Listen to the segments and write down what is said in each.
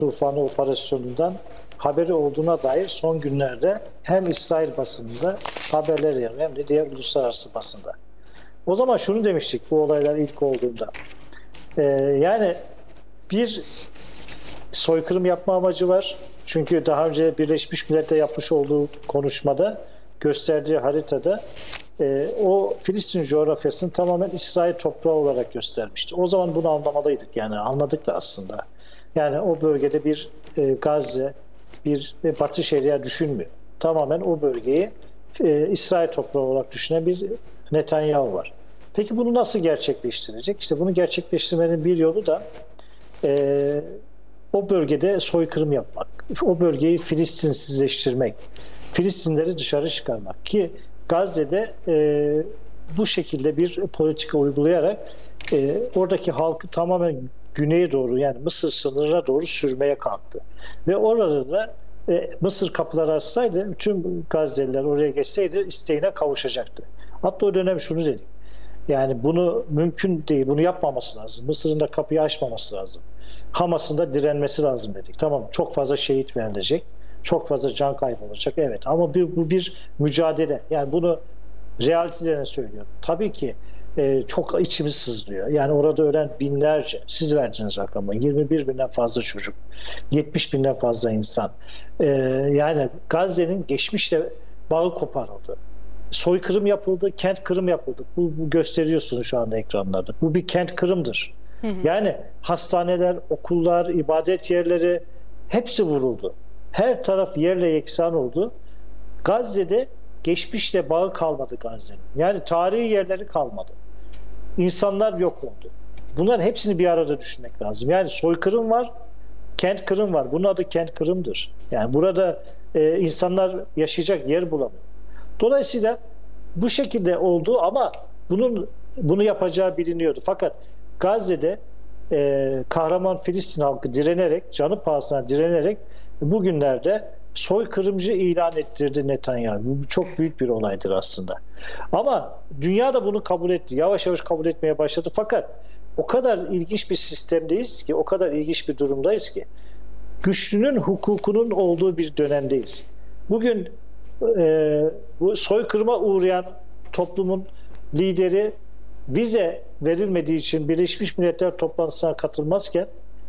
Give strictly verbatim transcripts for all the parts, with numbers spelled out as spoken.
Tufanı operasyonundan haberi olduğuna dair son günlerde hem İsrail basınında haberler yer hem de diğer uluslararası basında. O zaman şunu demiştik bu olaylar ilk olduğunda. Ee, yani bir soykırım yapma amacı var. Çünkü daha önce Birleşmiş Milletler yapmış olduğu konuşmada gösterdiği haritada e, o Filistin coğrafyasını tamamen İsrail toprağı olarak göstermişti. O zaman bunu anlamalıydık, yani anladık da aslında. Yani o bölgede bir e, Gazze, bir e, Batı Şeria düşünmüyor. Tamamen o bölgeyi e, İsrail toprağı olarak düşünen bir Netanyahu var. Peki bunu nasıl gerçekleştirecek? İşte bunu gerçekleştirmenin bir yolu da e, o bölgede soykırım yapmak, o bölgeyi Filistinsizleştirmek, Filistinleri dışarı çıkarmak ki Gazze'de e, bu şekilde bir politika uygulayarak e, oradaki halkı tamamen güneye doğru, yani Mısır sınırına doğru sürmeye kalktı. Ve orada da e, Mısır kapıları açsaydı, bütün Gazze'liler oraya geçseydi isteğine kavuşacaktı. Hatta o dönem şunu dedik. Yani bunu mümkün değil, bunu yapmaması lazım. Mısır'ın da kapıyı açmaması lazım. Hamas'ın da direnmesi lazım dedik. Tamam, çok fazla şehit verilecek, çok fazla can kaybı olacak, evet. Ama bir, bu bir mücadele. Yani bunu realitelerine söylüyorum. Tabii ki e, çok içimiz sızlıyor. Yani orada ölen binlerce, siz verdiniz rakamı, yirmi bir binden fazla çocuk, yetmiş binden fazla insan. E, yani Gazze'nin geçmişle bağı koparıldı. Soykırım yapıldı, kent kırım yapıldı. Bu, bu gösteriyorsunuz şu anda ekranlarda. Bu bir kent kırımdır. Hı hı. Yani hastaneler, okullar, ibadet yerleri hepsi vuruldu. Her taraf yerle yeksan oldu. Gazze'de geçmişle bağı kalmadı Gazze'nin. Yani tarihi yerleri kalmadı. İnsanlar yok oldu. Bunların hepsini bir arada düşünmek lazım. Yani soykırım var, kent kırım var. Bunun adı kent kırımdır. Yani burada e, insanlar yaşayacak yer bulamıyor. Dolayısıyla bu şekilde oldu ama bunun bunu yapacağı biliniyordu. Fakat Gazze'de e, kahraman Filistin halkı direnerek, canı pahasına direnerek bugünlerde soykırımcı ilan ettirdi Netanyahu. Bu çok büyük bir olaydır aslında. Ama dünya da bunu kabul etti. Yavaş yavaş kabul etmeye başladı. Fakat o kadar ilginç bir sistemdeyiz ki, o kadar ilginç bir durumdayız ki, güçlünün hukukunun olduğu bir dönemdeyiz. Bugün e, bu soykırıma uğrayan toplumun lideri vize verilmediği için Birleşmiş Milletler toplantısına katılmazken,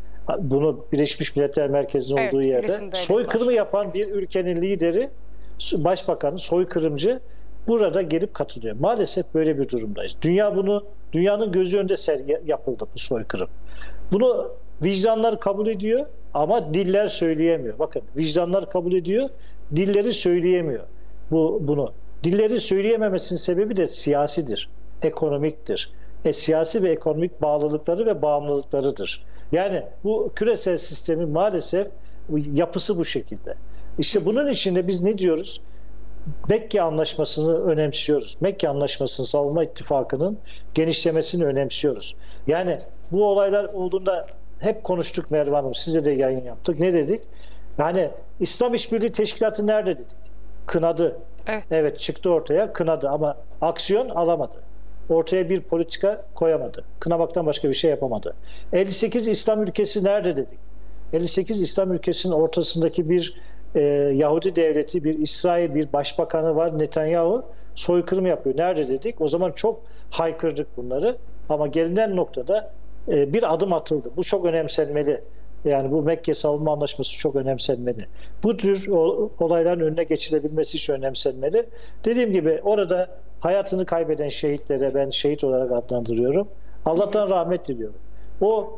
bunu Birleşmiş Milletler Merkezi'nin evet, olduğu yerde soykırımı yapan bir ülkenin lideri, başbakanı, soykırımcı burada gelip katılıyor. Maalesef böyle bir durumdayız. Dünya bunu, dünyanın gözü önünde sergi yapıldı bu soykırım. Bunu vicdanlar kabul ediyor ama diller söyleyemiyor. Bakın, vicdanlar kabul ediyor, dilleri söyleyemiyor bu bunu. Dilleri söyleyememesinin sebebi de siyasidir, ekonomiktir. E, siyasi ve ekonomik bağlılıkları ve bağımlılıklarıdır. Yani bu küresel sistemin maalesef yapısı bu şekilde. İşte bunun içinde biz ne diyoruz? Mekke Anlaşması'nı önemsiyoruz. Mekke Anlaşması'nın, Savunma İttifakı'nın genişlemesini önemsiyoruz. Yani bu olaylar olduğunda hep konuştuk Merve Hanım, size de yayın yaptık. Ne dedik? Yani İslam İşbirliği Teşkilatı nerede dedik? Kınadı. Evet. Evet, çıktı ortaya, kınadı ama aksiyon alamadı. Ortaya bir politika koyamadı. Kınamaktan başka bir şey yapamadı. elli sekiz İslam ülkesi nerede dedik? elli sekiz İslam ülkesinin ortasındaki bir e, Yahudi devleti, bir İsrail, bir başbakanı var, Netanyahu, soykırım yapıyor. Nerede dedik? O zaman çok haykırdık bunları. Ama gelinen noktada e, bir adım atıldı. Bu çok önemsenmeli. Yani bu Mekke Savunma Anlaşması çok önemsenmeli. Bu tür olayların önüne geçilebilmesi için önemsenmeli. Dediğim gibi orada hayatını kaybeden şehitlere ben şehit olarak adlandırıyorum. Allah'tan rahmet diliyorum. O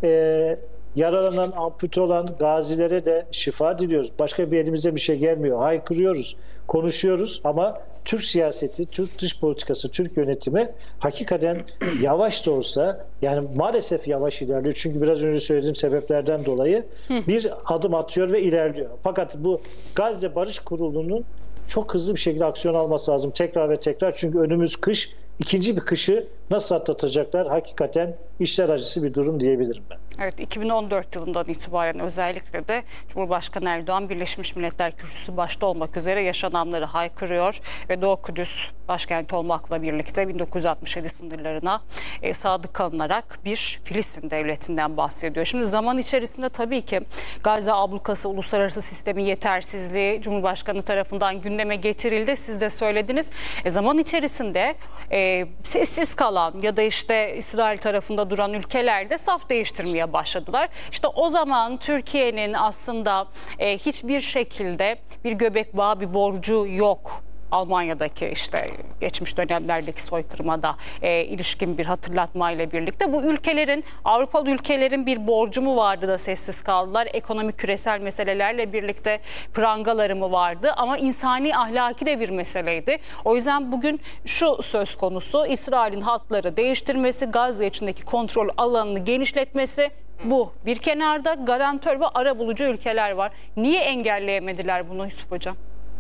e, yaralanan, ampute olan gazilere de şifa diliyoruz. Başka bir elimize bir şey gelmiyor. Haykırıyoruz, konuşuyoruz ama Türk siyaseti, Türk dış politikası, Türk yönetimi hakikaten yavaş da olsa, yani maalesef yavaş ilerliyor. Çünkü biraz önce söylediğim sebeplerden dolayı bir adım atıyor ve ilerliyor. Fakat bu Gazze Barış Kurulu'nun çok hızlı bir şekilde aksiyon alması lazım. Tekrar ve tekrar. Çünkü önümüz kış. İkinci bir kışı nasıl atlatacaklar? Hakikaten işler acısı bir durum diyebilirim ben. Evet, iki bin on dört yılından itibaren özellikle de Cumhurbaşkanı Erdoğan Birleşmiş Milletler Kürsüsü başta olmak üzere yaşananları haykırıyor ve Doğu Kudüs başkent olmakla birlikte bin dokuz yüz altmış yedi sınırlarına e, sadık kalınarak bir Filistin devletinden bahsediyor. Şimdi zaman içerisinde tabii ki Gazze ablukası, uluslararası sistemin yetersizliği Cumhurbaşkanı tarafından gündeme getirildi. Siz de söylediniz. E, zaman içerisinde e, sessiz kalan ya da işte İsrail tarafında duran ülkelerde saf değiştirmeye başladılar. İşte o zaman Türkiye'nin aslında e, hiçbir şekilde bir göbek bağı, bir borcu yok. Almanya'daki işte geçmiş dönemlerdeki soykırıma da e, ilişkin bir hatırlatma ile birlikte bu ülkelerin, Avrupalı ülkelerin bir borcu mu vardı da sessiz kaldılar? Ekonomik küresel meselelerle birlikte prangaları mı vardı? Ama insani ahlaki de bir meseleydi. O yüzden bugün şu söz konusu: İsrail'in hatları değiştirmesi, Gazze içindeki kontrol alanını genişletmesi. Bu bir kenarda garantör ve arabulucu ülkeler var. Niye engelleyemediler bunu Yusuf Hocam?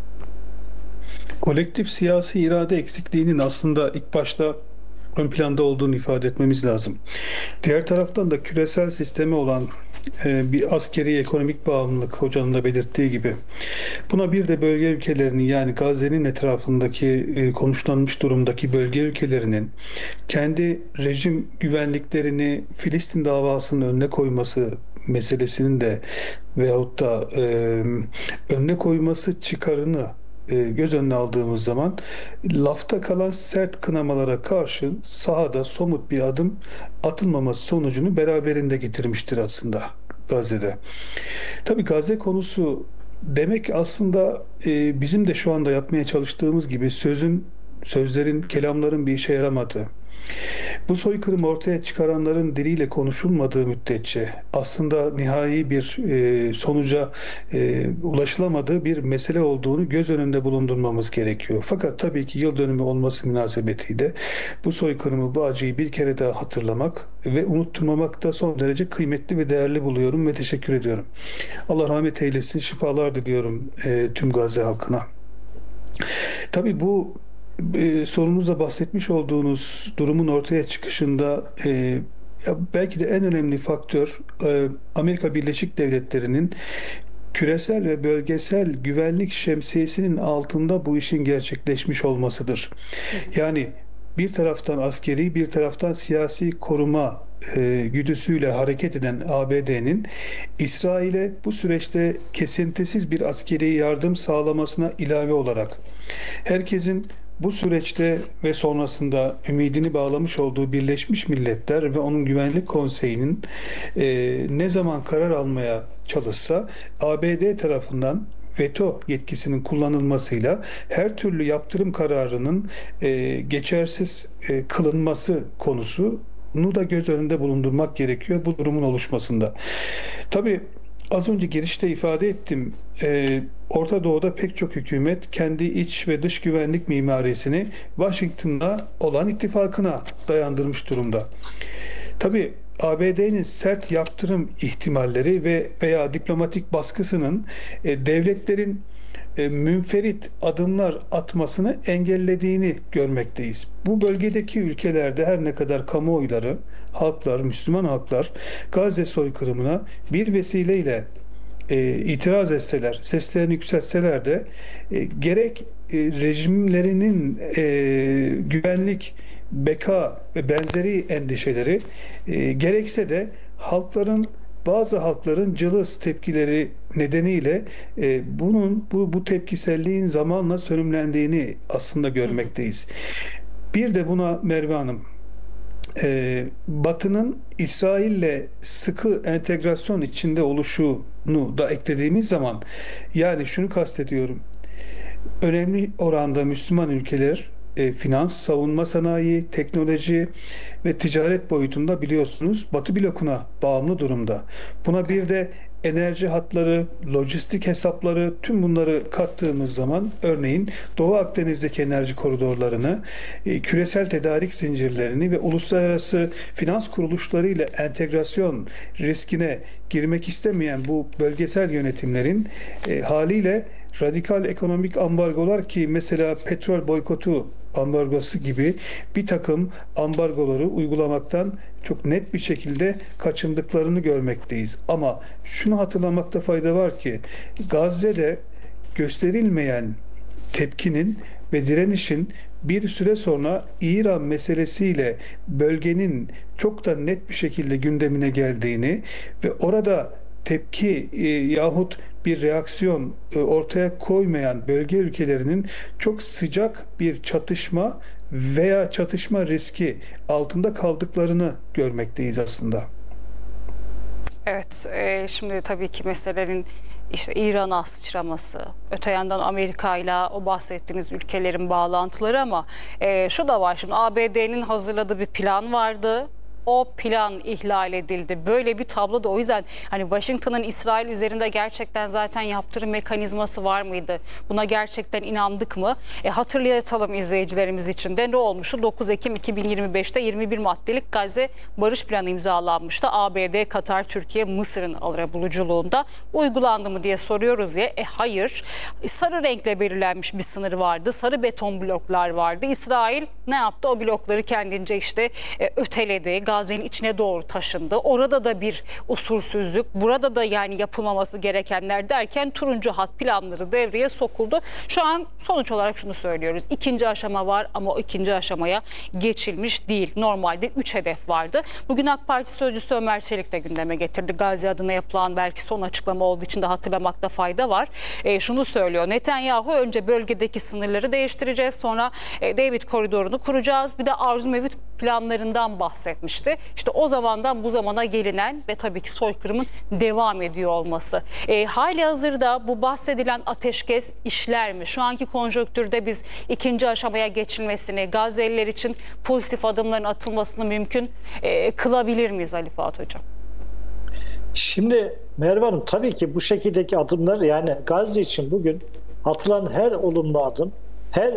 Kolektif siyasi irade eksikliğinin aslında ilk başta ön planda olduğunu ifade etmemiz lazım. Diğer taraftan da küresel sistemi olan e, bir askeri ekonomik bağımlılık, hocanın da belirttiği gibi. Buna bir de bölge ülkelerinin, yani Gazze'nin etrafındaki e, konuşlanmış durumdaki bölge ülkelerinin kendi rejim güvenliklerini Filistin davasının önüne koyması meselesinin de veyahut da e, önüne koyması çıkarını e, göz önüne aldığımız zaman lafta kalan sert kınamalara karşın sahada somut bir adım atılmaması sonucunu beraberinde getirmiştir aslında Gazze'de. Tabii Gazze konusu demek aslında e, bizim de şu anda yapmaya çalıştığımız gibi sözün, sözlerin, kelamların bir işe yaramadığı. Bu soykırımı ortaya çıkaranların diliyle konuşulmadığı müddetçe aslında nihai bir e, sonuca e, ulaşılamadığı bir mesele olduğunu göz önünde bulundurmamız gerekiyor. Fakat tabii ki yıl dönümü olması münasebetiyle bu soykırımı, bu acıyı bir kere daha hatırlamak ve unutturmamak da son derece kıymetli ve değerli buluyorum ve teşekkür ediyorum. Allah rahmet eylesin, şifalar diliyorum e, tüm Gazze halkına. Tabii bu e, sorunuzda bahsetmiş olduğunuz durumun ortaya çıkışında e, ya belki de en önemli faktör e, Amerika Birleşik Devletleri'nin küresel ve bölgesel güvenlik şemsiyesinin altında bu işin gerçekleşmiş olmasıdır. Yani bir taraftan askeri, bir taraftan siyasi koruma e, güdüsüyle hareket eden A B D'nin İsrail'e bu süreçte kesintisiz bir askeri yardım sağlamasına ilave olarak herkesin bu süreçte ve sonrasında ümidini bağlamış olduğu Birleşmiş Milletler ve onun Güvenlik Konseyi'nin e, ne zaman karar almaya çalışsa A B D tarafından veto yetkisinin kullanılmasıyla her türlü yaptırım kararının e, geçersiz e, kılınması konusu bunu da göz önünde bulundurmak gerekiyor bu durumun oluşmasında. Tabii az önce girişte ifade ettim. Ee, Orta Doğu'da pek çok hükümet kendi iç ve dış güvenlik mimarisini Washington'la olan ittifakına dayandırmış durumda. Tabii A B D'nin sert yaptırım ihtimalleri ve veya diplomatik baskısının e, devletlerin e, münferit adımlar atmasını engellediğini görmekteyiz. Bu bölgedeki ülkelerde her ne kadar kamuoyları, halklar, Müslüman halklar Gazze soykırımına bir vesileyle e, itiraz etseler, seslerini yükseltseler de e, gerek e, rejimlerinin e, güvenlik, beka ve benzeri endişeleri e, gerekse de halkların bazı halkların cılız tepkileri nedeniyle e, bunun bu bu tepkiselliğin zamanla sönümlendiğini aslında görmekteyiz. Bir de buna Merve Hanım, e, Batı'nın İsrail'le sıkı entegrasyon içinde oluşunu da eklediğimiz zaman, yani şunu kastediyorum. Önemli oranda Müslüman ülkeler e, finans, savunma sanayi, teknoloji ve ticaret boyutunda biliyorsunuz Batı blokuna bağımlı durumda. Buna bir de enerji hatları, lojistik hesapları, tüm bunları kattığımız zaman örneğin Doğu Akdeniz'deki enerji koridorlarını, e, küresel tedarik zincirlerini ve uluslararası finans kuruluşlarıyla entegrasyon riskine girmek istemeyen bu bölgesel yönetimlerin e, haliyle radikal ekonomik ambargolar, ki mesela petrol boykotu ambargosu gibi bir takım ambargoları uygulamaktan çok net bir şekilde kaçındıklarını görmekteyiz. Ama şunu hatırlamakta fayda var ki Gazze'de gösterilmeyen tepkinin ve direnişin bir süre sonra İran meselesiyle bölgenin çok da net bir şekilde gündemine geldiğini ve orada tepki e, yahut bir reaksiyon e, ortaya koymayan bölge ülkelerinin çok sıcak bir çatışma veya çatışma riski altında kaldıklarını görmekteyiz aslında. Evet, e, şimdi tabii ki meselenin işte İran'a sıçraması, öte yandan Amerika ile o bahsettiğiniz ülkelerin bağlantıları ama e, şu da var, şimdi A B D'nin hazırladığı bir plan vardı. O plan ihlal edildi. Böyle bir tablo da o yüzden hani Washington'ın İsrail üzerinde gerçekten zaten yaptırım mekanizması var mıydı? Buna gerçekten inandık mı? E, hatırlatalım izleyicilerimiz için de ne olmuştu? dokuz Ekim iki bin yirmi beşte yirmi bir maddelik Gazze Barış Planı imzalanmıştı. A B D, Katar, Türkiye, Mısır'ın arabuluculuğunda uygulandı mı diye soruyoruz ya. E hayır. Sarı renkle belirlenmiş bir sınır vardı. Sarı beton bloklar vardı. İsrail ne yaptı? O blokları kendince işte e, öteledi. Gazze'nin içine doğru taşındı. Orada da bir usulsüzlük, burada da yani yapılmaması gerekenler derken turuncu hat planları devreye sokuldu. Şu an sonuç olarak şunu söylüyoruz. İkinci aşama var ama o ikinci aşamaya geçilmiş değil. Normalde üç hedef vardı. Bugün AK Parti sözcüsü Ömer Çelik de gündeme getirdi. Gazze adına yapılan belki son açıklama olduğu için de hatırlamakta fayda var. E, şunu söylüyor. Netanyahu önce bölgedeki sınırları değiştireceğiz. Sonra e, David koridorunu kuracağız. Bir de arzu mevcut planlarından bahsetmişti. İşte o zamandan bu zamana gelinen ve tabii ki soykırımın devam ediyor olması. E, hali hazırda bu bahsedilen ateşkes işler mi? Şu anki konjonktürde biz ikinci aşamaya geçilmesini, Gazze'liler için pozitif adımların atılmasını mümkün e, kılabilir miyiz Ali Fuat Hocam? Şimdi Merve Hanım, tabii ki bu şekildeki adımlar, yani Gazze için bugün atılan her olumlu adım, her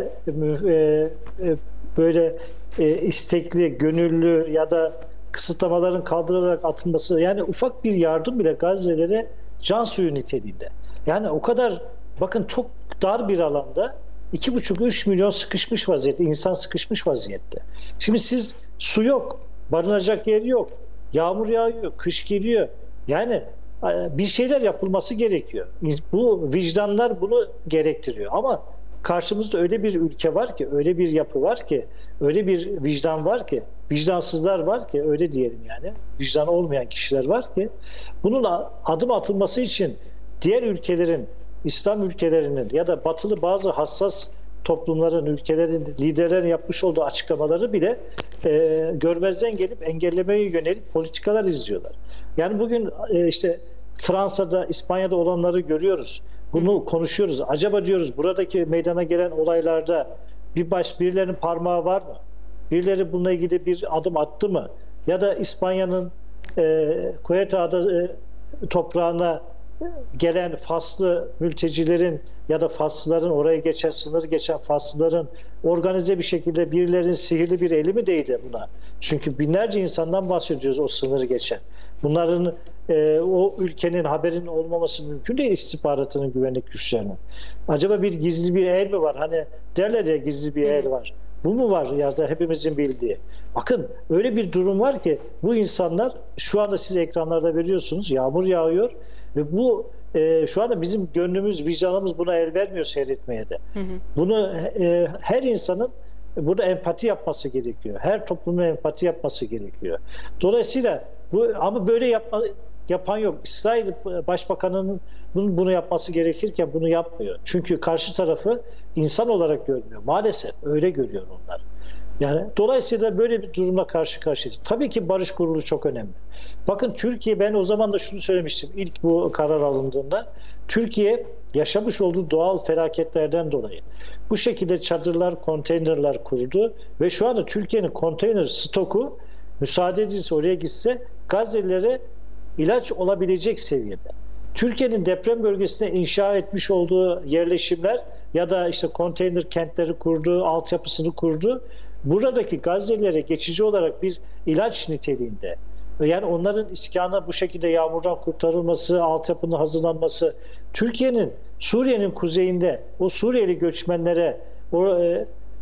e, e, böyle e, istekli, gönüllü ya da kısıtlamaların kaldırılarak atılması, yani ufak bir yardım bile Gazze'lere can suyu niteliğinde. Yani o kadar, bakın, çok dar bir alanda iki buçuk üç milyon sıkışmış vaziyette, insan sıkışmış vaziyette. Şimdi siz, su yok, barınacak yer yok, yağmur yağıyor, kış geliyor. Yani bir şeyler yapılması gerekiyor. Bu vicdanlar bunu gerektiriyor. Ama karşımızda öyle bir ülke var ki, öyle bir yapı var ki, öyle bir vicdan var ki, vicdansızlar var ki, öyle diyelim yani. Vicdan olmayan kişiler var ki, bunun adım atılması için diğer ülkelerin, İslam ülkelerinin ya da batılı bazı hassas toplumların, ülkelerin, liderlerin yapmış olduğu açıklamaları bile e, görmezden gelip engellemeye yönelik politikalar izliyorlar. Yani bugün e, işte Fransa'da, İspanya'da olanları görüyoruz. Bunu konuşuyoruz. Acaba diyoruz, buradaki meydana gelen olaylarda bir baş birilerinin parmağı var mı? Birileri bununla ilgili bir adım attı mı? Ya da İspanya'nın e, Ceuta e, toprağına gelen Faslı mültecilerin ya da Faslıların, oraya geçen, sınır geçen Faslıların organize bir şekilde birilerinin sihirli bir eli mi değdi buna? Çünkü binlerce insandan bahsediyoruz o sınırı geçen. Bunların e, o ülkenin haberinin olmaması mümkün değil, istihbaratının, güvenlik güçlerinin. Acaba bir gizli bir el mi var? Hani derler ya, gizli bir el var. Bu mu var ya da hepimizin bildiği? Bakın, öyle bir durum var ki bu insanlar, şu anda siz ekranlarda veriyorsunuz, yağmur yağıyor ve bu e, şu anda bizim gönlümüz, vicdanımız buna el vermiyor seyretmeye de. Hı hı. Bunu e, her insanın burada empati yapması gerekiyor. Her toplumun empati yapması gerekiyor. Dolayısıyla bu, ama böyle yapma, yapan yok. İsrail Başbakanı'nın bunu, bunu yapması gerekirken bunu yapmıyor. Çünkü karşı tarafı insan olarak görmüyor. Maalesef öyle görüyor onlar. Yani dolayısıyla böyle bir durumla karşı karşıyayız. Tabii ki barış kurulu çok önemli. Bakın Türkiye, ben o zaman da şunu söylemiştim ilk bu karar alındığında. Türkiye yaşamış olduğu doğal felaketlerden dolayı bu şekilde çadırlar, konteynerler kurdu ve şu anda Türkiye'nin konteyner stoku, müsaade edilse oraya gitse, Gazze'lilere ilaç olabilecek seviyede. Türkiye'nin deprem bölgesine inşa etmiş olduğu yerleşimler ya da işte konteyner kentleri kurdu, altyapısını kurdu. Buradaki Gazze'lilere geçici olarak bir ilaç niteliğinde. Yani onların iskana bu şekilde yağmurdan kurtarılması, altyapının hazırlanması, Türkiye'nin Suriye'nin kuzeyinde o Suriyeli göçmenlere o, e,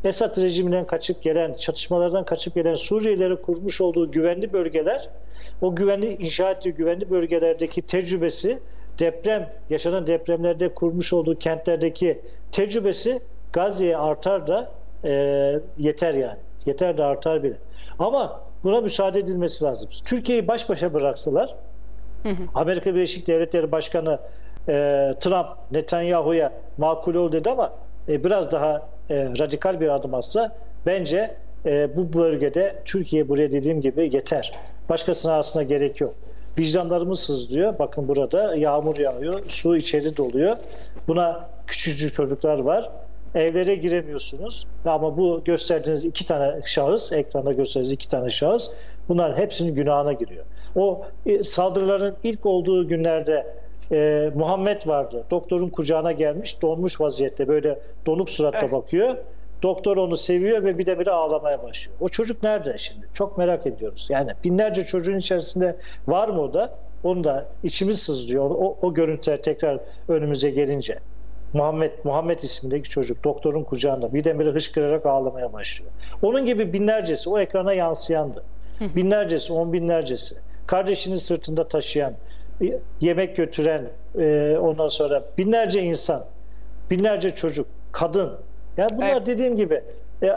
Esad rejiminden kaçıp gelen, çatışmalardan kaçıp gelen Suriyelilere kurmuş olduğu güvenli bölgeler, o güvenli inşa ettiği güvenli bölgelerdeki tecrübesi, deprem, yaşanan depremlerde kurmuş olduğu kentlerdeki tecrübesi Gazze'ye artar da e, yeter yani. Yeter de artar bile. Ama buna müsaade edilmesi lazım. Türkiye'yi baş başa bıraksalar, hı hı. Amerika Birleşik Devletleri Başkanı e, Trump Netanyahu'ya makul ol dedi ama e, biraz daha e, radikal bir adım atsa bence e, bu bölgede Türkiye buraya dediğim gibi yeter. Başkasına aslında gerek yok. Vicdanlarımız sızlıyor. Bakın burada yağmur yağıyor, su içeri doluyor. Buna küçücük çocuklar var. Evlere giremiyorsunuz. Ama bu gösterdiğiniz iki tane şahıs, ekranda gösterdiğiniz iki tane şahıs, bunların hepsinin günahına giriyor. O e, saldırıların ilk olduğu günlerde e, Muhammed vardı. Doktorun kucağına gelmiş, donmuş vaziyette, böyle donuk suratla evet. bakıyor. Doktor onu seviyor ve bir de biri ağlamaya başlıyor. O çocuk nerede şimdi? Çok merak ediyoruz. Yani binlerce çocuğun içerisinde var mı o da? Onu da içimiz sızlıyor. O, o görüntüler tekrar önümüze gelince. Muhammed, Muhammed ismindeki çocuk doktorun kucağında birdenbire hışkırarak ağlamaya başlıyor. Onun gibi binlercesi o ekrana yansıyandı. Binlercesi, on binlercesi. Kardeşini sırtında taşıyan, yemek götüren, e, ondan sonra binlerce insan, binlerce çocuk, kadın. Yani bunlar evet. dediğim gibi e,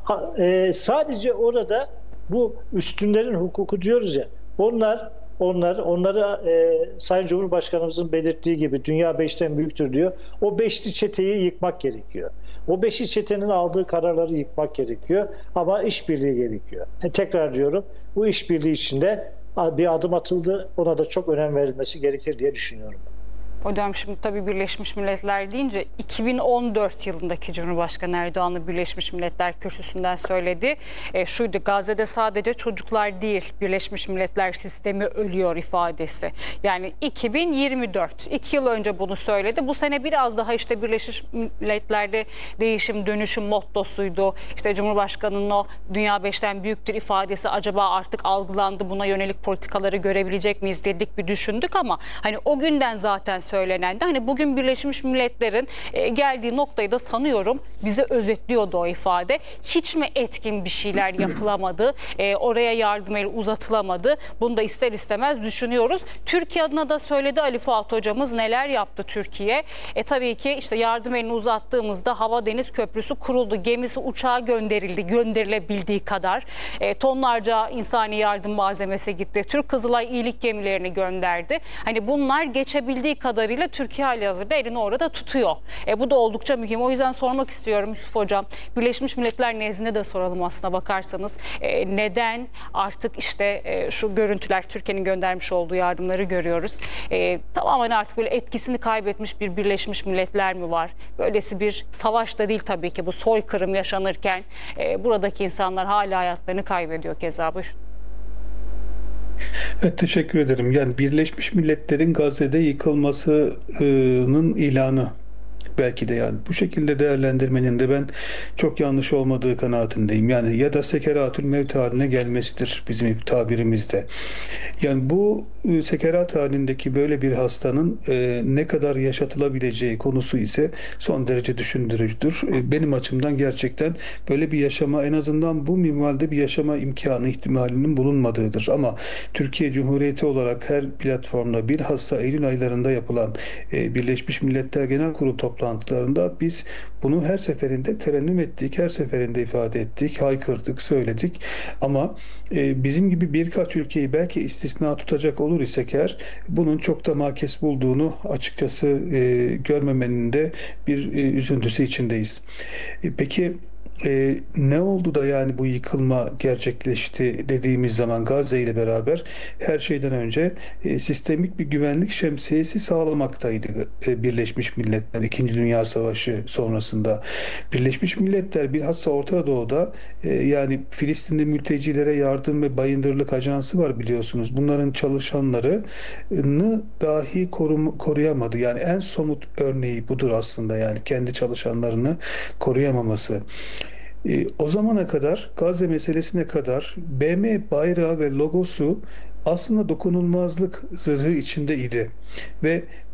e, sadece orada bu üstünlerin hukuku diyoruz ya, onlar Onlar, onları e, Sayın Cumhurbaşkanımızın belirttiği gibi dünya beşten büyüktür diyor. O beşli çeteyi yıkmak gerekiyor. O beşli çetenin aldığı kararları yıkmak gerekiyor. Ama işbirliği gerekiyor. E, tekrar diyorum, bu işbirliği içinde bir adım atıldı. Ona da çok önem verilmesi gerekir diye düşünüyorum. Hocam şimdi tabii Birleşmiş Milletler deyince iki bin on dört yılındaki Cumhurbaşkanı Erdoğan'ın Birleşmiş Milletler Kürsüsü'nden söyledi. E, şuydu: Gazze'de sadece çocuklar değil, Birleşmiş Milletler sistemi ölüyor ifadesi. Yani iki bin yirmi dört, iki yıl önce bunu söyledi. Bu sene biraz daha işte Birleşmiş Milletler'de değişim dönüşüm mottosuydu. İşte Cumhurbaşkanı'nın o dünya beşten büyüktür ifadesi acaba artık algılandı, buna yönelik politikaları görebilecek miyiz dedik, bir düşündük ama hani o günden zaten söylenendi. Hani bugün Birleşmiş Milletler'in e, geldiği noktayı da sanıyorum bize özetliyordu o ifade. Hiç mi etkin bir şeyler yapılamadı? E, oraya yardım eli uzatılamadı? Bunu da ister istemez düşünüyoruz. Türkiye adına da söyledi Ali Fuat hocamız, neler yaptı Türkiye? E tabii ki işte yardım elini uzattığımızda hava deniz köprüsü kuruldu. Gemisi uçağa gönderildi, gönderilebildiği kadar. E, tonlarca insani yardım malzemesi gitti. Türk Kızılay iyilik gemilerini gönderdi. Hani bunlar geçebildiği kadar kadarıyla Türkiye halihazırda elini orada tutuyor. E, bu da oldukça mühim. O yüzden sormak istiyorum Yusuf Hocam. Birleşmiş Milletler nezdinde de soralım aslına bakarsanız. E, neden artık işte e, şu görüntüler, Türkiye'nin göndermiş olduğu yardımları görüyoruz. E, tamamen artık böyle etkisini kaybetmiş bir Birleşmiş Milletler mi var? Böylesi bir savaş da değil tabii ki, bu soykırım yaşanırken e, buradaki insanlar hala hayatlarını kaybediyor keza. Buyurun. Evet, teşekkür ederim. Yani Birleşmiş Milletler'in Gazze'de yıkılmasının ilanı, belki de yani bu şekilde değerlendirmenin de ben çok yanlış olmadığı kanaatindeyim. Yani ya da sekeratül mevt haline gelmesidir bizim tabirimizde. Yani bu e, sekerat halindeki böyle bir hastanın e, ne kadar yaşatılabileceği konusu ise son derece düşündürücüdür. E, benim açımdan gerçekten böyle bir yaşama, en azından bu minvalde bir yaşama imkanı, ihtimalinin bulunmadığıdır. Ama Türkiye Cumhuriyeti olarak her platformda, bilhassa Eylül aylarında yapılan e, Birleşmiş Milletler Genel Kurulu toplantılarında biz bunu her seferinde terennüm ettik, her seferinde ifade ettik, haykırdık, söyledik. Ama e, bizim gibi birkaç ülkeyi belki istisna tutacak olur isek eğer, bunun çok da makes bulduğunu açıkçası e, görmemenin de bir e, üzüntüsü içindeyiz. E, peki e, ne oldu da yani bu yıkılma gerçekleşti dediğimiz zaman Gazze ile beraber her şeyden önce e, sistemik bir güvenlik şemsiyesi sağlamaktaydı e, Birleşmiş Milletler İkinci Dünya Savaşı sonrasında. Birleşmiş Milletler bilhassa Orta Doğu'da e, yani Filistinli mültecilere yardım ve bayındırlık ajansı var, biliyorsunuz. Bunların çalışanlarını dahi korum, koruyamadı. Yani en somut örneği budur aslında, yani kendi çalışanlarını koruyamaması. E, o zamana kadar, Gazze meselesine kadar B M bayrağı ve logosu aslında dokunulmazlık zırhı içinde idi. Ve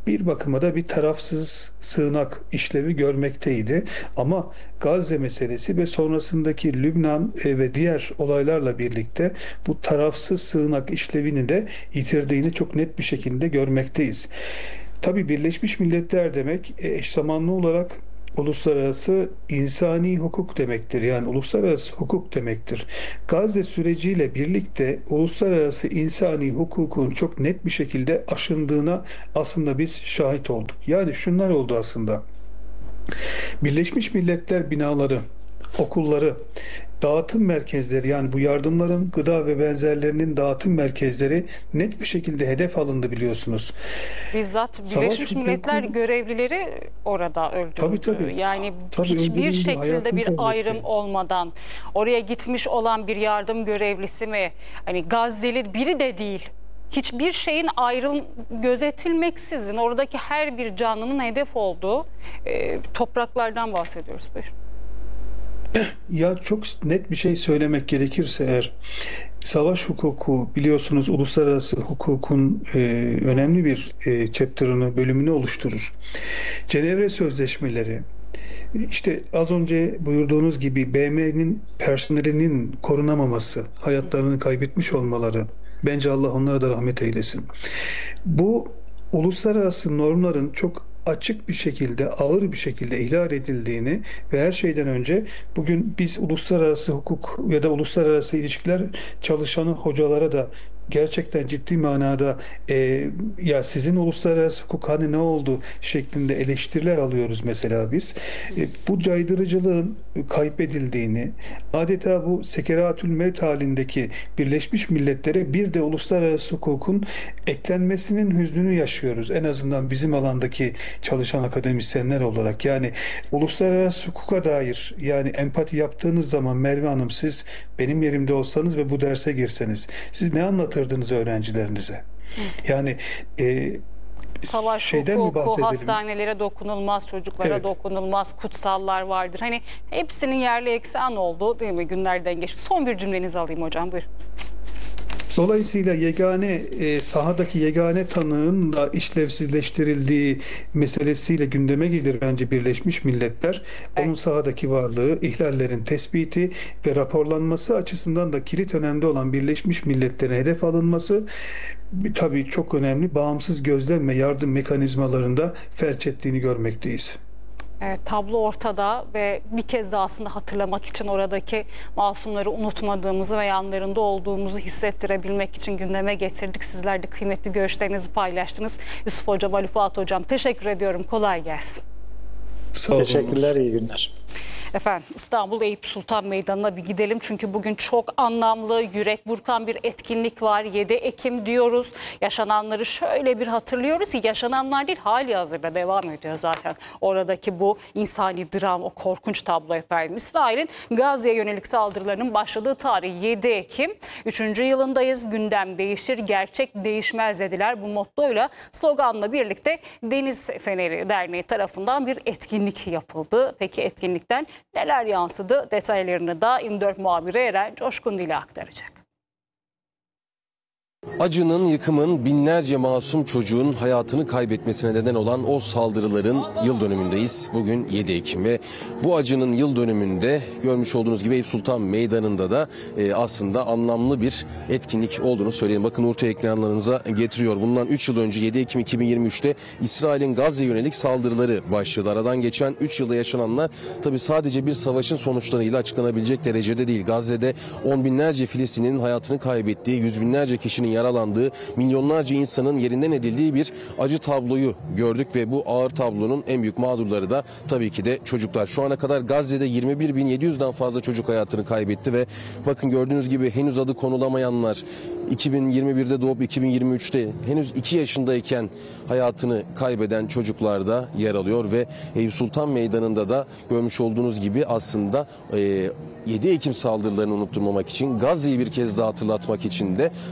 bir bakıma da bir tarafsız sığınak işlevi görmekteydi. Ama Gazze meselesi ve sonrasındaki Lübnan e, ve diğer olaylarla birlikte bu tarafsız sığınak işlevini de yitirdiğini çok net bir şekilde görmekteyiz. Tabii Birleşmiş Milletler demek e, eş zamanlı olarak uluslararası insani hukuk demektir. Yani uluslararası hukuk demektir. Gazze süreciyle birlikte uluslararası insani hukukun çok net bir şekilde aşındığına aslında biz şahit olduk. Yani şunlar oldu aslında. Birleşmiş Milletler binaları, okulları, dağıtım merkezleri, yani bu yardımların gıda ve benzerlerinin dağıtım merkezleri net bir şekilde hedef alındı, biliyorsunuz. Bizzat Savaş Birleşmiş hukuku- Milletler görevlileri orada öldürüldü. Tabii, tabii. Yani Tabii, hiçbir öldürüldü, şekilde hayatını bir kaybetti. ayrım olmadan oraya gitmiş olan bir yardım görevlisi mi, hani Gazze'li biri de değil. Hiçbir şeyin ayrım gözetilmeksizin oradaki her bir canlının hedef olduğu e, topraklardan bahsediyoruz. Buyurun. Ya çok net bir şey söylemek gerekirse eğer, savaş hukuku biliyorsunuz uluslararası hukukun e, önemli bir e, chapter'ını, bölümünü oluşturur. Cenevre Sözleşmeleri, işte az önce buyurduğunuz gibi B M'nin personelinin korunamaması, hayatlarını kaybetmiş olmaları, bence Allah onlara da rahmet eylesin. Bu uluslararası normların çok açık bir şekilde, ağır bir şekilde ihlal edildiğini ve her şeyden önce bugün biz uluslararası hukuk ya da uluslararası ilişkiler çalışanı hocalara da gerçekten ciddi manada e, ya sizin uluslararası hukuk hani ne oldu şeklinde eleştiriler alıyoruz mesela biz. E, bu caydırıcılığın kaybedildiğini, adeta bu sekeratül mevt halindeki Birleşmiş Milletler'e bir de uluslararası hukukun eklenmesinin hüznünü yaşıyoruz. En azından bizim alandaki çalışan akademisyenler olarak. Yani uluslararası hukuka dair, yani empati yaptığınız zaman Merve Hanım, siz benim yerimde olsanız ve bu derse girseniz siz ne anlatırdınız öğrencilerinize? Yani e, Savaş şeyden mi hukuku, bahsedelim? hastanelere dokunulmaz, çocuklara Evet. dokunulmaz, kutsallar vardır. Hani hepsinin yerli eksen olduğu, değil mi, günlerden geçti. Son bir cümlenizi alayım hocam, buyurun. Dolayısıyla yegane e, sahadaki yegane tanığın da işlevsizleştirildiği meselesiyle gündeme gelir bence Birleşmiş Milletler. Evet. Onun sahadaki varlığı, ihlallerin tespiti ve raporlanması açısından da kilit önemli olan Birleşmiş Milletler'e hedef alınması tabii çok önemli. Bağımsız gözlem ve yardım mekanizmalarında felç ettiğini görmekteyiz. Evet, tablo ortada ve bir kez daha aslında hatırlamak için, oradaki masumları unutmadığımızı ve yanlarında olduğumuzu hissettirebilmek için gündeme getirdik. Sizler de kıymetli görüşlerinizi paylaştınız. Yusuf Hocam, Ali Fuat Hocam, teşekkür ediyorum. Kolay gelsin. Sağ olun. Teşekkürler, iyi günler. Efendim, İstanbul Eyüp Sultan Meydanı'na bir gidelim. Çünkü bugün çok anlamlı, yürek burkan bir etkinlik var. yedi Ekim diyoruz. Yaşananları şöyle bir hatırlıyoruz ki yaşananlar değil, hali hazırda devam ediyor zaten. Oradaki bu insani dram, o korkunç tablo efendim. İsrail'in Gazze'ye yönelik saldırılarının başladığı tarih yedi Ekim. Üçüncü yılındayız. Gündem değişir, gerçek değişmez dediler. Bu mottoyla, sloganla birlikte Deniz Feneri Derneği tarafından bir etkinlik yapıldı. Peki etkinlikten neler yansıdı? Detaylarını da yirmi dört muhabiri Eren Coşkun ile aktaracak. Acının, yıkımın, binlerce masum çocuğun hayatını kaybetmesine neden olan o saldırıların yıl dönümündeyiz. Bugün yedi Ekim ve bu acının yıl dönümünde görmüş olduğunuz gibi Eyüp Sultan Meydanı'nda da e, aslında anlamlı bir etkinlik olduğunu söyleyelim. Bakın ortaya ekranlarınıza getiriyor. Bundan üç yıl önce yedi Ekim iki bin yirmi üç'te İsrail'in Gazze'ye yönelik saldırıları başladı. Aradan geçen üç yılda yaşananlar tabii sadece bir savaşın sonuçlarıyla açıklanabilecek derecede değil. Gazze'de on binlerce Filistinli'nin hayatını kaybettiği, yüz binlerce kişinin yaralandığı, milyonlarca insanın yerinden edildiği bir acı tabloyu gördük ve bu ağır tablonun en büyük mağdurları da tabii ki de çocuklar. Şu ana kadar Gazze'de yirmi bir bin yedi yüz'den fazla çocuk hayatını kaybetti ve bakın gördüğünüz gibi henüz adı konulamayanlar, iki bin yirmi bir'de doğup iki bin yirmi üç'te henüz iki yaşındayken hayatını kaybeden çocuklar da yer alıyor ve Eyüp Sultan Meydanı'nda da görmüş olduğunuz gibi aslında e, yedi Ekim saldırılarını unutturmamak için, Gazze'yi bir kez daha hatırlatmak için de e, Deniz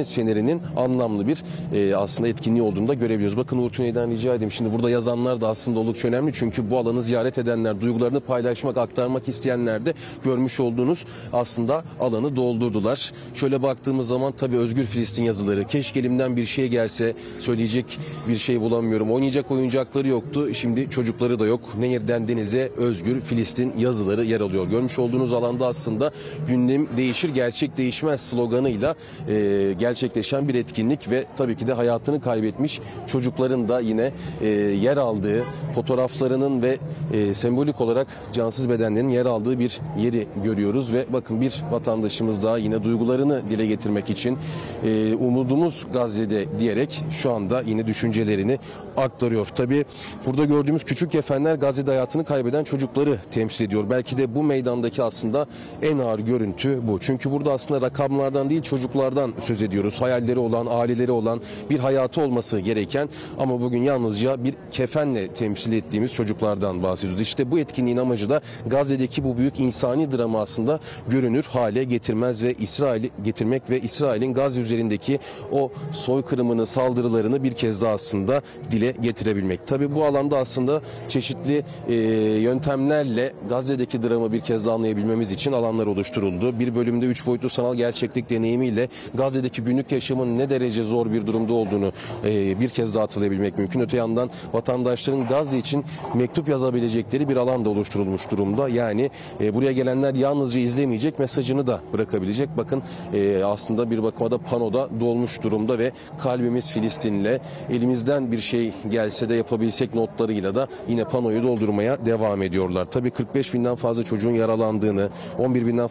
Deniz Feneri'nin anlamlı bir e, aslında etkinliği olduğunu da görebiliyoruz. Bakın Uğur Tüney'den rica edeyim. Şimdi burada yazanlar da aslında oldukça önemli. Çünkü bu alanı ziyaret edenler, duygularını paylaşmak, aktarmak isteyenler de görmüş olduğunuz aslında alanı doldurdular. Şöyle baktığımız zaman tabii Özgür Filistin yazıları. Keşke elimden bir şey gelse, söyleyecek bir şey bulamıyorum. Oynayacak oyuncakları yoktu. Şimdi çocukları da yok. Nehirden denize Özgür Filistin yazıları yer alıyor. Görmüş olduğunuz alanda aslında gündem değişir, gerçek değişmez sloganıyla e, gerçekleşen bir etkinlik ve tabii ki de hayatını kaybetmiş çocukların da yine e, yer aldığı, fotoğraflarının ve e, sembolik olarak cansız bedenlerin yer aldığı bir yeri görüyoruz ve bakın bir vatandaşımız daha yine duygularını dile getirmek için e, umudumuz Gazze'de diyerek şu anda yine düşüncelerini aktarıyor. Tabii burada gördüğümüz küçük kefenler Gazze'de hayatını kaybeden çocukları temsil ediyor. Belki de bu meydandaki aslında en ağır görüntü bu. Çünkü burada aslında rakamlardan değil çocuklardan söz ediyoruz. Hayalleri olan, aileleri olan bir hayatı olması gereken ama bugün yalnızca bir kefenle temsil ettiğimiz çocuklardan bahsediyoruz. İşte bu etkinliğin amacı da Gazze'deki bu büyük insani dramı aslında görünür hale getirmez ve İsrail'i getirmek ve İsrail'in Gazze üzerindeki o soykırımını, saldırılarını bir kez daha aslında dile getirebilmek. Tabii bu alanda aslında çeşitli e, yöntemlerle Gazze'deki dramı bir kez daha anlayabilmemiz için alanlar oluşturuldu. Bir bölümde üç boyutlu sanal gerçeklik deneyimiyle Gazze'deki günlük yaşamın ne derece zor bir durumda olduğunu e, bir kez daha hatırlayabilmek mümkün. Öte yandan vatandaşların Gazze için mektup yazabilecekleri bir alan da oluşturulmuş durumda. Yani e, buraya gelenler yalnızca izlemeyecek, mesajını da bırakabilecek. Bakın e, aslında bir bakıma da panoda dolmuş durumda ve kalbimiz Filistin'le elimizden bir şey gelse de yapabilsek notlarıyla da yine panoyu doldurmaya devam ediyorlar. Tabii kırk beş binden fazla çocuğun yaralandığını, on bir binden